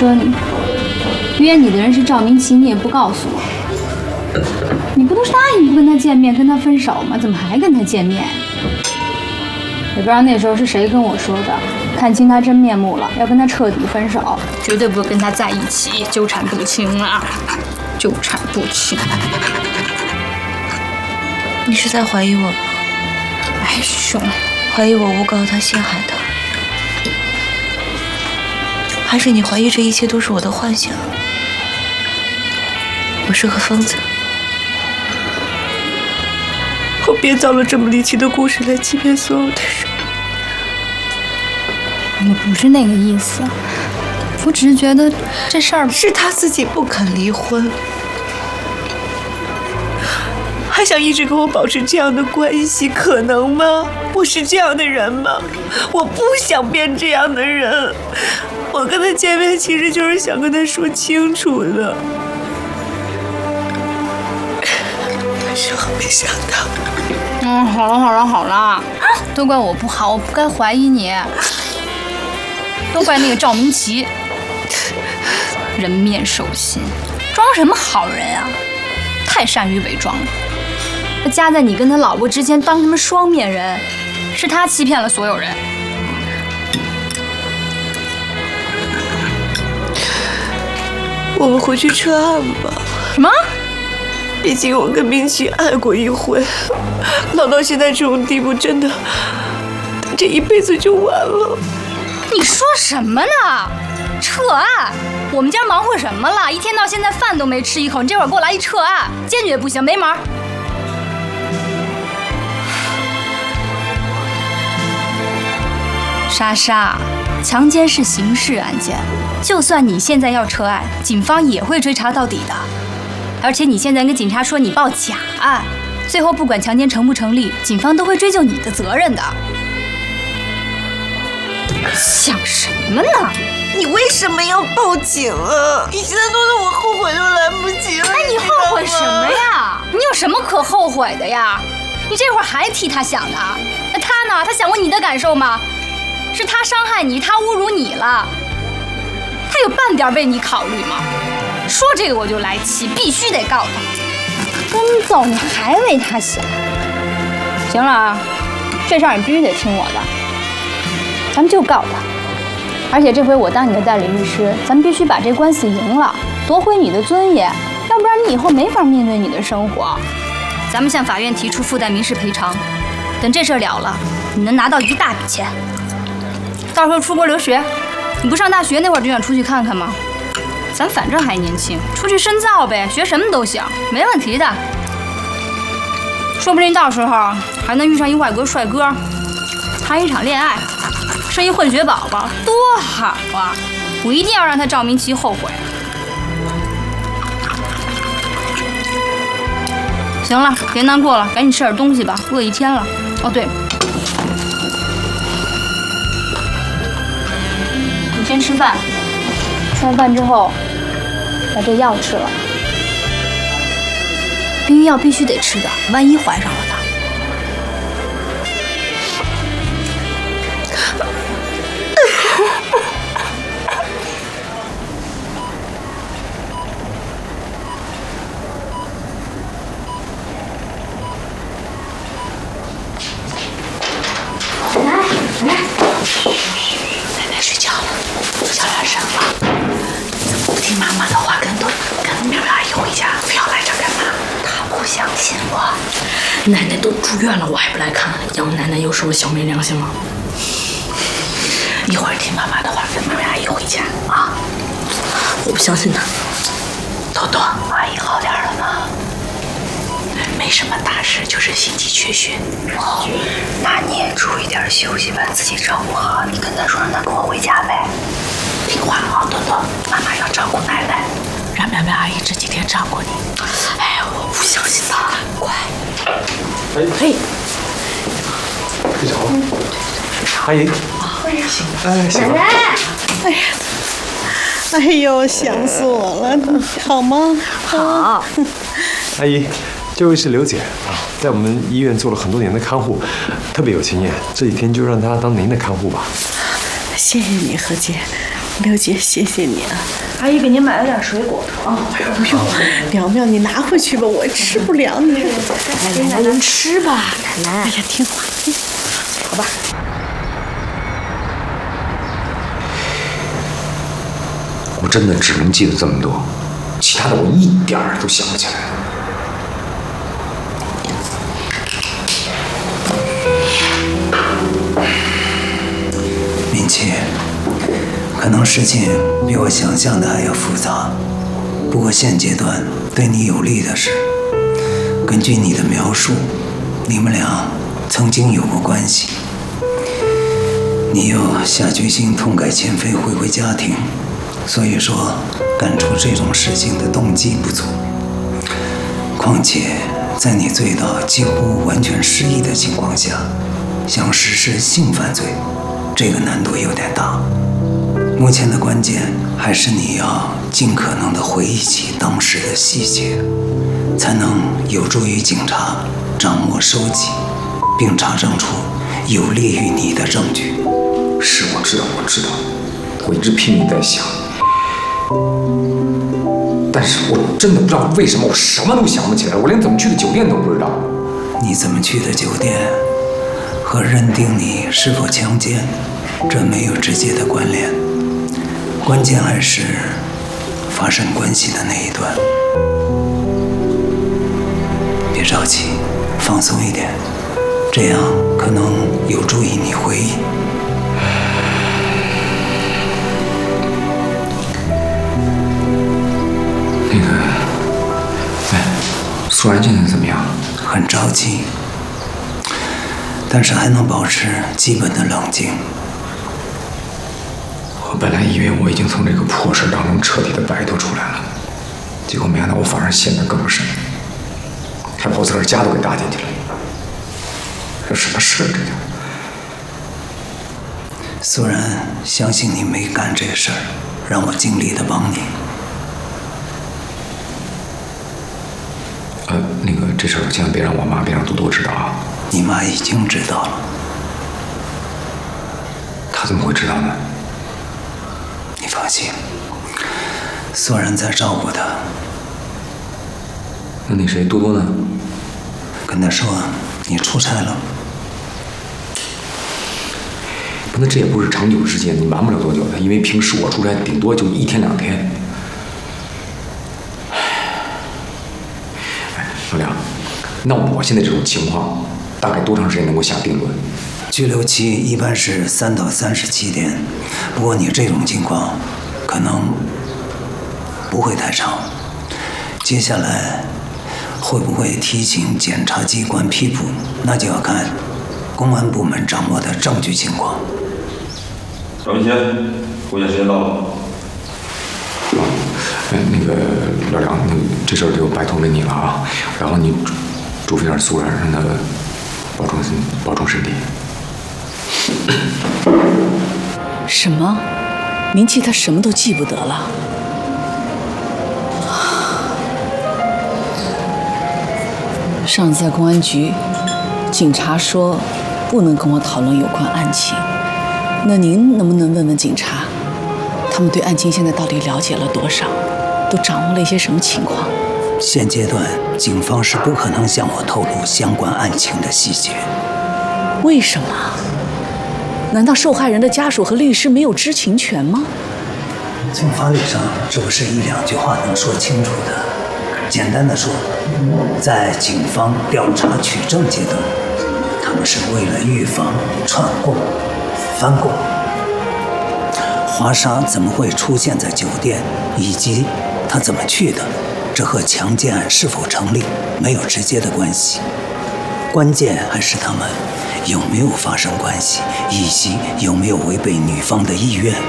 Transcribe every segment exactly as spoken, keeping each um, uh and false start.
说约你的人是赵明奇，你也不告诉我，你不都是答应不跟他见面，跟他分手吗？怎么还跟他见面？也不知道那时候是谁跟我说的，看清他真面目了，要跟他彻底分手，绝对不会跟他在一起，纠缠不清啊，纠缠不清。 你是在怀疑我吗？ 哎，兄， 怀疑我诬告他陷害他，还是你怀疑这一切都是我的幻想？我是个疯子，我编造了这么离奇的故事来欺骗所有的人。 我不是那个意思，我只是觉得这事儿是他自己不肯离婚，还想一直跟我保持这样的关系，可能吗？我是这样的人吗？我不想变这样的人。我跟他见面其实就是想跟他说清楚的，但是我没想到。 嗯，好了好了好了，都怪我不好，我不该怀疑你，都怪那个赵明奇，人面兽心，装什么好人啊？太善于伪装了。他夹在你跟他老婆之间当什么双面人，是他欺骗了所有人。 我们回去撤案吧。 什么？ 毕竟我跟明奇爱过一回，闹到现在这种地步，真的，这一辈子就完了。 你说什么呢？撤案？我们家忙活什么了？一天到现在饭都没吃一口，你这会儿给我来一撤案，坚决不行，没门。莎莎，强奸是刑事案件，就算你现在要撤案，警方也会追查到底的。而且你现在跟警察说你报假案，最后不管强奸成不成立，警方都会追究你的责任的。想什么呢？ 你为什么要报警啊？你现在弄得我后悔都来不及了。 哎，你后悔什么呀？你有什么可后悔的呀？你这会儿还替他想呢？那他呢？他想过你的感受吗？是他伤害你，他侮辱你了，他有半点为你考虑吗？说这个我就来气，必须得告他。真走，你还为他想？行了啊，这事儿你必须得听我的，咱们就告他。而且这回我当你的代理律师，咱们必须把这官司赢了，夺回你的尊严，要不然你以后没法面对你的生活。咱们向法院提出附带民事赔偿，等这事儿了了，你能拿到一大笔钱。到时候出国留学，你不上大学那会儿就想出去看看吗？咱反正还年轻，出去深造呗，学什么都行，没问题的。说不定到时候还能遇上一外国帅哥，谈一场恋爱，生一混血宝宝，多好啊！我一定要让他赵明奇后悔。行了，别难过了，赶紧吃点东西吧，饿一天了。哦，对。你先吃饭，吃完饭之后把这药吃了。避孕药必须得吃的，万一怀上了呢？ 奶奶都住院了，我还不来看，杨奶奶又是我小没良心吗？一会儿听妈妈的话，跟妈妈阿姨回家啊！我不相信她。豆豆，阿姨好点了吗？没什么大事，就是心肌缺血。哦，那你也注意点休息，把自己照顾好。你跟她说，让她跟我回家呗。听话啊，豆豆，妈妈要照顾奶奶，让苗苗阿姨这几天照顾你。哎，我不相信她，乖。 哎， 嘿， 睡着了。阿姨。哎，行了。 哎呀，哎呦，想死我了，好吗？ 好。 阿姨，这位是刘姐啊，在我们医院做了很多年的看护，特别有经验。这几天就让她当您的看护吧。 谢谢你，何姐。 刘姐，谢谢你啊！ 阿姨给您买了点水果。 哦，不用，苗苗你拿回去吧，我吃不了你。 来来来，您吃吧，奶奶。 哎呀，听话。 好吧。 我真的只能记得这么多，其他的我一点儿都想不起来。 敏琪，可能事情比我想象的还要复杂，不过现阶段对你有利的是，根据你的描述，你们俩曾经有过关系，你又下决心痛改前非回归家庭，所以说干出这种事情的动机不足。况且在你醉到几乎完全失忆的情况下，想实施性犯罪，这个难度有点大。目前的关键还是你要尽可能的回忆起当时的细节，才能有助于警察掌握收集，并查证出有利于你的证据。 是，我知道，我知道，我一直拼命在想，但是我真的不知道为什么我什么都想不起来，我连怎么去的酒店都不知道。 你怎么去的酒店和认定你是否强奸，这没有直接的关联，关键还是发生关系的那一段。别着急，放松一点，这样可能有助于你回忆。 那个，哎，苏然现在怎么样？ 很着急，但是还能保持基本的冷静。 我本来以为我已经从这个破事当中彻底的摆脱出来了，结果没想到我反而陷得更深，还把我自个儿家都给搭进去了。这什么事这叫？ 苏然，相信你没干这事儿，让我尽力的帮你。 呃，那个这事儿千万别让我妈，别让多多知道啊。 你妈已经知道了。 她怎么会知道呢？ 你放心，苏然在照顾她。 那那谁多多呢？ 跟她说你出差了。 不，那这也不是长久之间，你瞒不了多久的，因为平时我出差顶多就一天两天。哎，老梁，那我现在这种情况，大概多长时间能够下定论？ 拘留期一般是三到三十七天，不过你这种情况可能不会太长。接下来会不会提请检察机关批捕，那就要看公安部门掌握的证据情况。 赵明谦，婚宴时间到了。 啊，哎，那个老梁，那个这事儿就拜托给你了啊。然后你嘱咐点苏然，让他保重身，保重身体。 什么？明琪她什么都记不得了？上次在公安局，警察说不能跟我讨论有关案情。那您能不能问问警察，他们对案情现在到底了解了多少，都掌握了一些什么情况？ 现阶段警方是不可能向我透露相关案情的细节。 为什么？难道受害人的家属和律师没有知情权吗？ 从法理上，这不是一两句话能说清楚的。简单的说，在警方调查取证阶段，他们是为了预防串供、翻供。华莎怎么会出现在酒店，以及她怎么去的，这和强奸案是否成立没有直接的关系。关键还是他们有没有发生关系，以及有没有违背女方的意愿。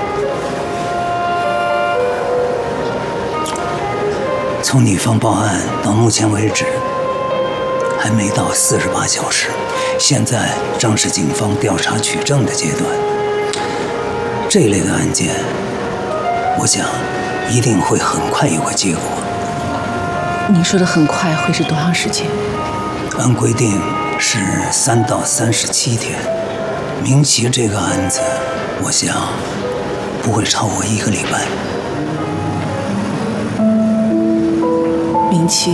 从女方报案到目前为止，还没到四十八小时，现在正是警方调查取证的阶段。这类的案件，我想一定会很快有个结果。 您说的很快会是多长时间？ 按规定是三到三十七天。明琪这个案子，我想不会超过一个礼拜。 明琪，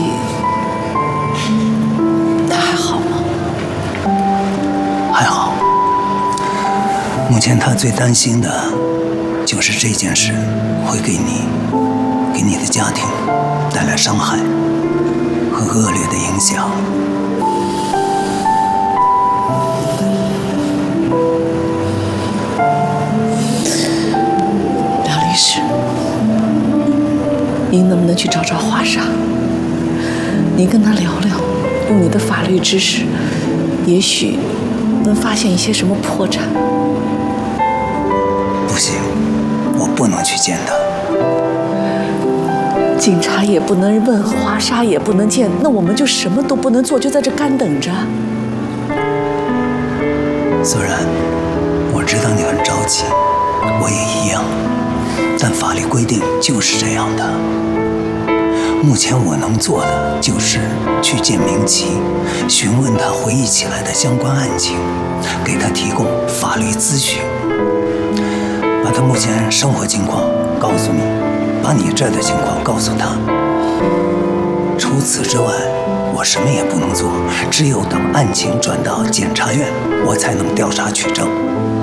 她还好吗？ 还好。目前他最担心的就是这件事会给你、给你的家庭带来伤害和恶劣的影响。 梁律师，您能不能去找找华莎？您跟他聊聊，用你的法律知识，也许能发现一些什么破绽。 不行，我不能去见他。 警察也不能问，华莎也不能见，那我们就什么都不能做，就在这干等着。 虽然我知道你很着急，我也一样，但法律规定就是这样的。目前我能做的就是去见明琪，询问他回忆起来的相关案情，给他提供法律咨询，把他目前生活情况告诉你，把你这儿的情况告诉他。除此之外，我什么也不能做，只有等案情转到检察院，我才能调查取证。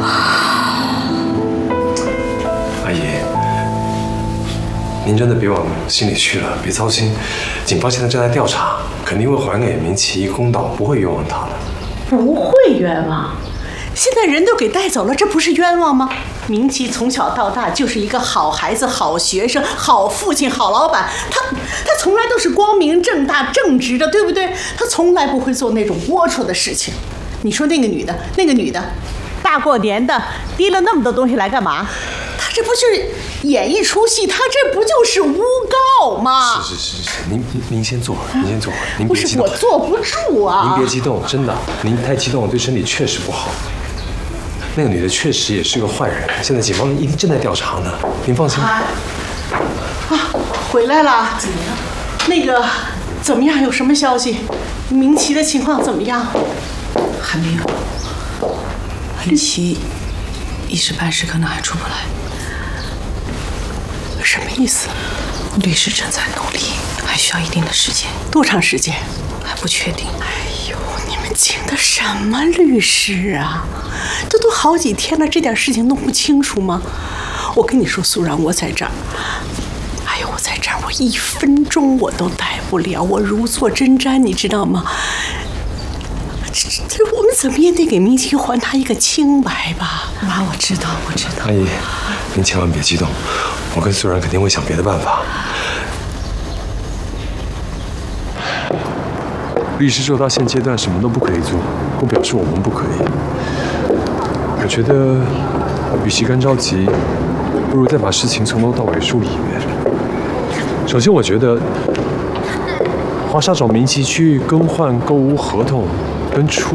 阿姨，您真的别往心里去了，别操心。警方现在正在调查，肯定会还给明琪一个公道，不会冤枉他的。 不会冤枉，现在人都给带走了，这不是冤枉吗？明琪从小到大就是一个好孩子、好学生、好父亲、好老板，他他从来都是光明正大、正直的，对不对？他从来不会做那种龌龊的事情。你说那个女的，那个女的，大过年的提了那么多东西来干嘛？她这不是演一出戏，她这不就是诬告吗？ 是是是是，您您您先坐，您先坐，您不是别激动。 我坐不住啊！ 您别激动，真的，您太激动对身体确实不好。那个女的确实也是个坏人，现在警方一定正在调查呢，您放心。 啊，回来了？怎么样？那个怎么样？有什么消息？明琪的情况怎么样？ 还没有，明琪一时半时可能还出不来。 什么意思？ 律师正在努力，还需要一定的时间。 多长时间？ 还不确定。 哎呦，你们请的什么律师啊？这都好几天了，这点事情弄不清楚吗？我跟你说，苏然，我在这儿，哎呦，我在这儿，我一分钟我都待不了，我如坐针毡，你知道吗？这这，我们怎么也得给明琪还他一个清白吧？ 妈，我知道，我知道。 阿姨，您千万别激动，我跟素然肯定会想别的办法。律师说到现阶段什么都不可以做，不表示我们不可以。我觉得，与其干着急，不如再把事情从头到尾梳理一遍。首先，我觉得华莎找明琪去更换购物合同，跟出